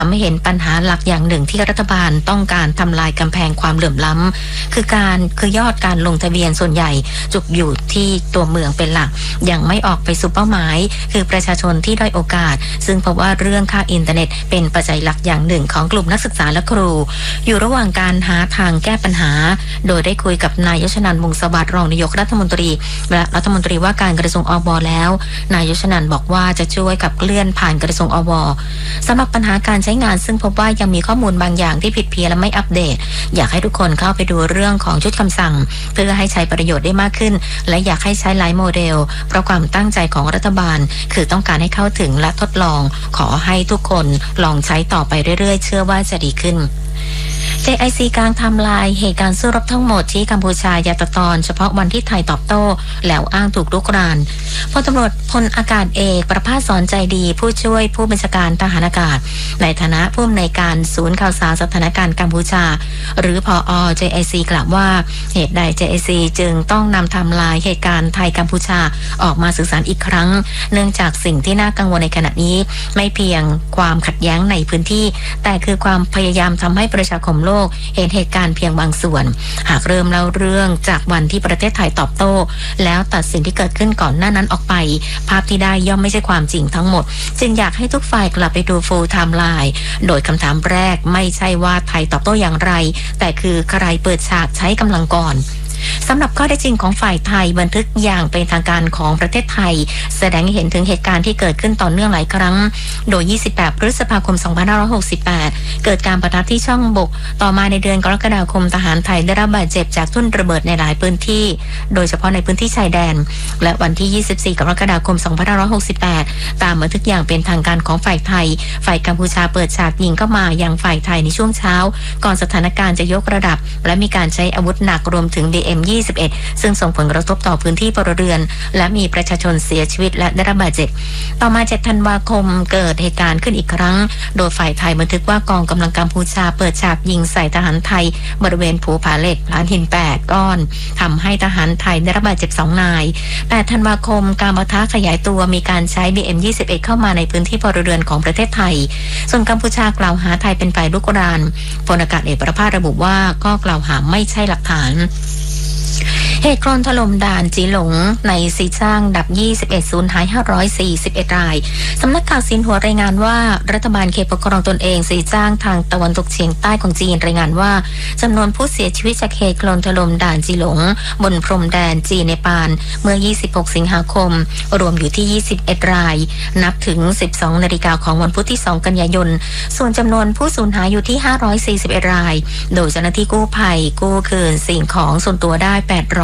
ทำให้เห็นปัญหาหลักอย่างหนึ่งที่รัฐบาลต้องการทำลายกำแพงความเหลื่อมล้ำคือยอดการลงทะเบียนส่วนใหญ่จุกอยู่ที่ตัวเมืองเป็นหลักยังไม่ออกไปสู่เป้าหมายคือประชาชนที่ด้อยโอกาสซึ่งพบว่าเรื่องค่าอินเทอร์เน็ตเป็นปัจจัยหลักอย่างหนึ่งของกลุ่มนักศึกษาและครูอยู่ระหว่างการหาทางแก้ปัญหาโดยได้คุยกับนายยศนันท์ วงศ์สวัสดิ์รองนายกรัฐมนตรีและรัฐมนตรีว่าการกระทรวงอบ.แล้วนายยศนันท์บอกว่าจะช่วยกับเลื่อนผ่านกระทรวงอบ.สำหรับปัญหาการใช้งานซึ่งพบว่ายังมีข้อมูลบางอย่างที่ผิดเพี้ยนและไม่อัปเดตอยากให้ทุกคนเข้าไปดูเรื่องของชุดคำสั่งเพื่อให้ใช้ประโยชน์ได้มากขึ้นและอยากให้ใช้หลายโมเดลเพราะความตั้งใจของรัฐบาลคือต้องการให้เข้าถึงและทดลองขอให้ทุกคนลองใช้ต่อไปเรื่อยๆเชื่อว่าจะดีขึ้นJIC กลางไทม์ไลน์เหตุการณ์สู้รบทั้งหมดที่กัมพูชาอย่าตัดตอนเฉพาะวันที่ไทยตอบโต้แล้วอ้างถูกรุกรานพลตำรวจพลอากาศเอกประภาสสอนใจดีผู้ช่วยผู้บัญชาการทหารอากาศในฐานะผู้อำนวยการศูนย์ข่าวสารสถานการณ์กัมพูชาหรือผอ. JIC กล่าวว่าเหตุใด JIC จึงต้องนำไทม์ไลน์เหตุการณ์ไทยกัมพูชาออกมาสื่อสารอีกครั้งเนื่องจากสิ่งที่น่ากังวลในขณะนี้ไม่เพียงความขัดแย้งในพื้นที่แต่คือความพยายามทำให้ประชาคมโลกเห็นเหตุการณ์เพียงบางส่วนหากเริ่มเล่าเรื่องจากวันที่ประเทศไทยตอบโต้แล้วตัดสิ่งที่เกิดขึ้นก่อนหน้านั้นออกไปภาพที่ได้ย่อมไม่ใช่ความจริงทั้งหมดจึงอยากให้ทุกฝ่ายกลับไปดู full timeline โดยคำถามแรกไม่ใช่ว่าไทยตอบโต้อย่างไรแต่คือใครเปิดฉากใช้กำลังก่อนสำหรับข้อเท็จจริงของฝ่ายไทยบันทึกอย่างเป็นทางการของประเทศไทยแสดงให้เห็นถึงเหตุการณ์ที่เกิดขึ้นต่อเนื่องหลายครั้งโดย 28 พฤษภาคม 2568 เกิดการปะทะที่ช่องบกต่อมาในเดือนกรกฎาคมทหารไทยได้รับบาดเจ็บจากทุ่นระเบิดในหลายพื้นที่โดยเฉพาะในพื้นที่ชายแดนและวันที่ 24 กรกฎาคม 2568 ตามบันทึกอย่างเป็นทางการของฝ่ายไทยฝ่ายกัมพูชาเปิดฉากยิงเข้ามายังฝ่ายไทยในช่วงเช้าก่อนสถานการณ์จะยกระดับและมีการใช้อาวุธหนักรวมถึงM21 ซึ่งส่งผลกระทบต่อพื้นที่พลเรือนและมีประชาชนเสียชีวิตและได้รับบาดเจ็บต่อมา7 ธันวาคมเกิดเหตุการณ์ขึ้นอีกครั้งโดยฝ่ายไทยบันทึกว่ากองกำลังกัมพูชาเปิดฉากยิงใส่ทหารไทยบริเวณภูผาเหล็กลานหิน8 ก้อนทำให้ทหารไทยได้รับบาดเจ็บ2 นาย8 ธันวาคมการปะทะขยายตัวมีการใช้ M21 เข้ามาในพื้นที่พลเรือนของประเทศไทยส่วนกัมพูชากล่าวหาไทยเป็นฝ่ายรุกรานพลอากาศเอกประภาสระบุว่าก็กล่าวหาไม่ใช่หลักฐานเหตุโคลนถล่มด่านจีหลงในซีจ้างดับ21สูญหาย541 รายสำนักข่าวซินหัวรายงานว่ารัฐบาลเขตปกครองตนเองซีจ้างทางตะวันตกเฉียงใต้ของจีนรายงานว่าจำนวนผู้เสียชีวิตจากเหตุโคลนถล่มด่านจีหลงบนพรมแดนจีนเนปาลเมื่อ26 สิงหาคมรวมอยู่ที่21 รายนับถึง 12 นาฬิกาของวันพุธที่ 2 กันยายนส่วนจำนวนผู้สูญหายอยู่ที่541 รายโดยเจ้าหน้าที่กู้ภัยกู้คืนสิ่งของส่วนตัวได้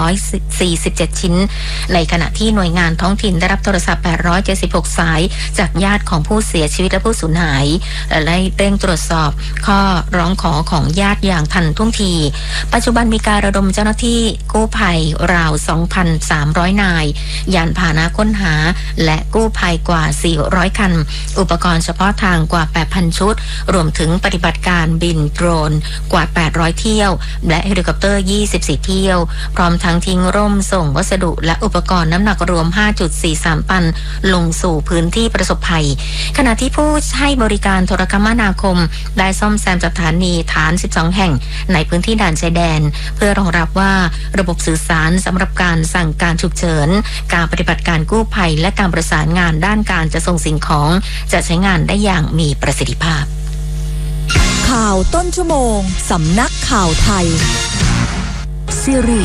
847 ชิ้นในขณะที่หน่วยงานท้องถิ่นได้รับโทรศัพท์876 สายจากญาติของผู้เสียชีวิตและผู้สูญหายและได้เร่งตรวจสอบข้อร้องขอของญาติอย่างทันท่วงทีปัจจุบันมีการระดมเจ้าหน้าที่กู้ภัยราว 2,300 นายยานพาหนะค้นหาและกู้ภัยกว่า400 คันอุปกรณ์เฉพาะทางกว่า 8,000 ชุดรวมถึงปฏิบัติการบินโดรนกว่า800 เที่ยวและเฮลิคอปเตอร์24 เที่ยวพร้อมทั้งทิ้งร่มส่งวัสดุและอุปกรณ์น้ำหนักรวม 5.43 ตันลงสู่พื้นที่ประสบภัยขณะที่ผู้ให้บริการโทรคมนาคมได้ซ่อมแซมสถานีฐาน12 แห่งในพื้นที่ด่านชายแดนเพื่อรองรับว่าระบบสื่อสารสำหรับการสั่งการฉุกเฉินการปฏิบัติการกู้ภัยและการประสานงานด้านการจะส่งสิ่งของจะใช้งานได้อย่างมีประสิทธิภาพข่าวต้นชั่วโมงสำนักข่าวไทยสิริ